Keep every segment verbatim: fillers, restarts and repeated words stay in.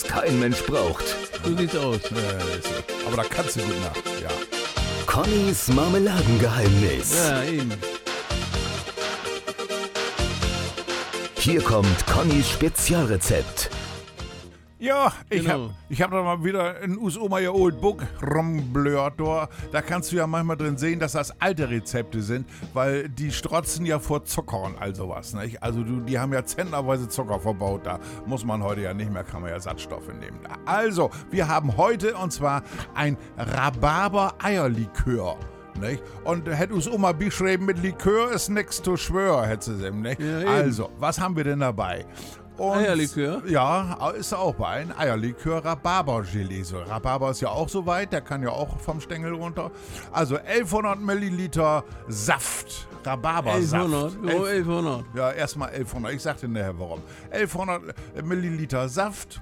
kein Mensch braucht. So sieht's aus. Äh, ist so. Aber da kannst du gut nach, ja. Connys Marmeladengeheimnis. Ja, eben. Hier kommt Connys Spezialrezept. Ja, ich Genau. hab, ich hab da mal wieder in us Oma ihr Old Book rumblört. Da kannst du ja manchmal drin sehen, dass das alte Rezepte sind, weil die strotzen ja vor Zucker und all sowas. Nicht? Also du, die haben ja zentnerweise Zucker verbaut. Da muss man heute ja nicht mehr, kann man ja Satzstoffe nehmen. Also, wir haben heute und zwar ein Rhabarber-Eierlikör. Nicht? Und hätte us Oma beschrieben, mit Likör ist nix zu schwör, hätte sie eben, nicht? Ja, eben. Also, was haben wir denn dabei? Und, Eierlikör? Ja, ist auch bei. Ein Eierlikör, Rhabarbergelee. So, Rhabarber ist ja auch so weit, der kann ja auch vom Stängel runter. Also elfhundert Milliliter Saft, Rhabarbersaft. elfhundert? Oh, elfhundert. Ja, erstmal elfhundert. Ich sagte nachher warum. elfhundert Milliliter Saft.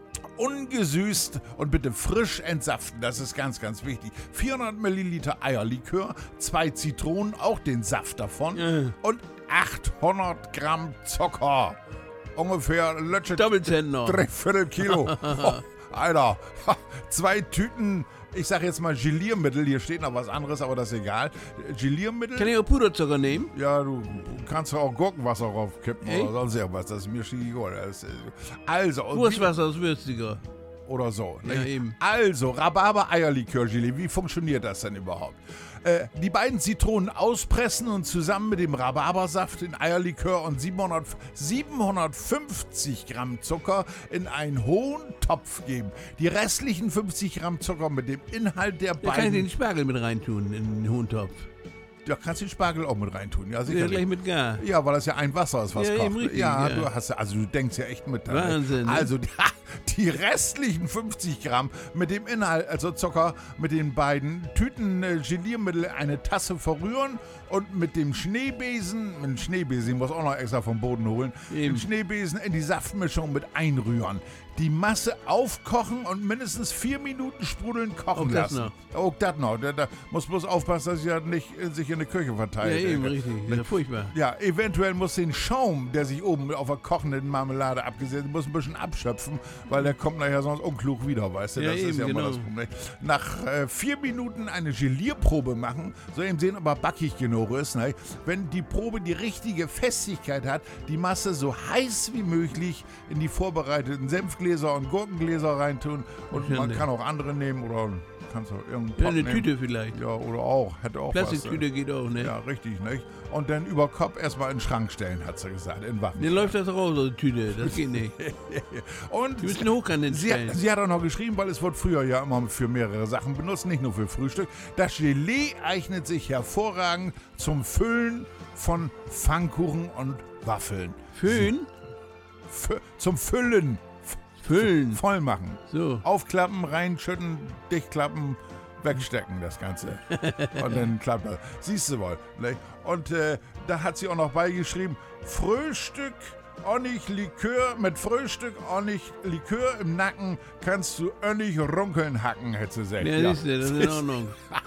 Ungesüßt und bitte frisch entsaften, das ist ganz, ganz wichtig. vierhundert Milliliter Eierlikör, zwei Zitronen, auch den Saft davon Ja. und achthundert Gramm Zucker. Ungefähr Lötsche Doppelzentner. Dreiviertel Kilo. Oh, Alter, ha, zwei Tüten, ich sag jetzt mal Geliermittel, hier steht noch was anderes, aber das ist egal. Geliermittel? Kann ich auch Puderzucker nehmen? Ja, du kannst auch Gurkenwasser raufkippen Echt? oder sonst irgendwas, das ist mir schiedegal. Also, und wie- Wurstwasser ist würziger. oder so. Ja, nicht? eben. Also, Rhabarber-Eierlikör-Gelee, wie funktioniert das denn überhaupt? Äh, die beiden Zitronen auspressen und zusammen mit dem Rhabarbersaft, den Eierlikör und siebenhundert, siebenhundertfünfzig Gramm Zucker in einen hohen Topf geben. Die restlichen fünfzig Gramm Zucker mit dem Inhalt der Da kann ich beiden... den Spargel mit reintun in den hohen Topf. Da kannst du den Spargel auch mit reintun, ja Ja, sicherlich. gleich mit gar. Ja, weil das ja ein Wasser ist, was Ja, kocht. eben richtig, ja, ja. du hast ja, also du denkst ja echt mit. da, ne? Wahnsinn, ne? Also die, die restlichen fünfzig Gramm mit dem Inhalt, also Zucker, mit den beiden Tüten äh, Geliermittel eine Tasse verrühren und mit dem Schneebesen, mit dem Schneebesen, ich muss auch noch extra vom Boden holen, Eben. den Schneebesen in die Saftmischung mit einrühren. Die Masse aufkochen und mindestens vier Minuten sprudeln kochen Auch das lassen. Auch das noch. Da, da muss bloß aufpassen, dass sie ja nicht äh, sich in die Küche Ja, verteilt. eben, richtig. Ja, furchtbar. Ja, eventuell muss den Schaum, der sich oben auf der kochenden Marmelade abgesetzt hat, muss ein bisschen abschöpfen, weil der kommt nachher sonst unklug wieder, weißt du? Ja, Das ist eben, ja immer genau. das Problem. Nach äh, vier Minuten eine Gelierprobe machen, soll eben sehen, ob er backig genug ist. Ne? Wenn die Probe die richtige Festigkeit hat, die Masse so heiß wie möglich in die vorbereiteten Senfgläser und Gurkengläser reintun und Ja, man ne. kann auch andere nehmen oder kannst auch irgendeinen Ja, Pott eine nehmen. Tüte vielleicht. Ja, oder auch, hätte auch was. Plastiktüte äh, geht auch, ne? Ja, richtig, nicht? Und dann über Kopf erstmal in den Schrank stellen, hat sie gesagt, in Waffen. Dann läuft das raus, so eine Tüte. Das geht nicht. Und Die müssen hochkant sie, stellen. sie hat auch noch geschrieben, weil es wird früher ja immer für mehrere Sachen benutzt, nicht nur für Frühstück. Das Gelee eignet sich hervorragend zum Füllen von Pfannkuchen und Waffeln. Föhn? F zum Füllen. F Füllen. voll machen. So. Aufklappen, reinschütten, dichtklappen, wegstecken das Ganze. Und dann klappt das. Siehst du wohl. Ne? Und äh, da hat sie auch noch beigeschrieben, Frühstück, auch nicht Likör, mit Frühstück, auch nicht Likör im Nacken, kannst du auch nicht runkeln hacken, hätte sie gesagt. Ja, siehst du, das ist in Ordnung.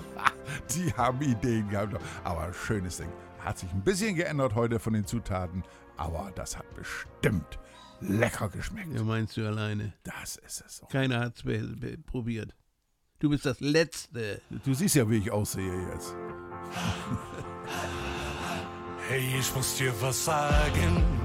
Die haben Ideen gehabt. Aber schönes Ding. Hat sich ein bisschen geändert heute von den Zutaten, aber das hat bestimmt lecker geschmeckt. Ja, meinst du alleine. Das ist es so. Keiner hat es probiert. Du bist das Letzte. Du siehst ja, wie ich aussehe jetzt. Hey, ich muss dir was sagen.